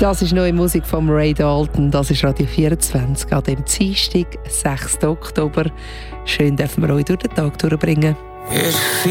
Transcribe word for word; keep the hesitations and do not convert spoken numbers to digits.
Das ist neue Musik von Ray Dalton. Das ist Radio vierundzwanzig an dem Dienstag, sechsten Oktober. Schön dürfen wir euch durch den Tag durchbringen.